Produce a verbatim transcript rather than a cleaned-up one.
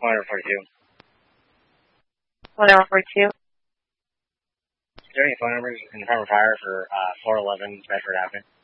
one forty-two. one forty-two. Is there any phone numbers in front of fire for uh, four eleven Bedford Avenue?